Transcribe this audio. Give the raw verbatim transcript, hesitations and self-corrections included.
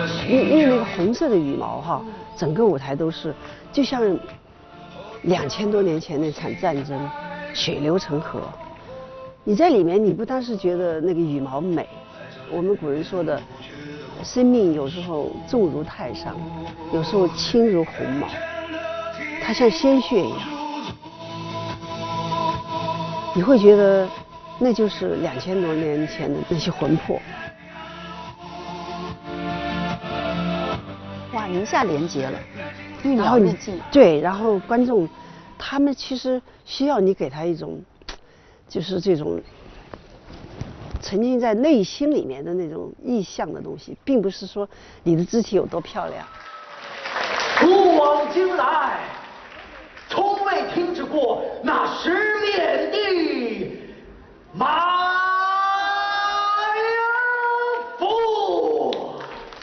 因为因为那个红色的羽毛哈，整个舞台都是就像两千多年前那场战争，血流成河。你在里面，你不单是觉得那个羽毛美，我们古人说的，生命有时候重如泰山，有时候轻如鸿毛，它像鲜血一样，你会觉得那就是两千多年前的那些魂魄。 哇，一下连接了，一然后你秒入境。 对，然后观众，他们其实需要你给他一种，就是这种沉浸在内心里面的那种意象的东西，并不是说你的肢体有多漂亮。 古往今来，从未停止过那十面的马。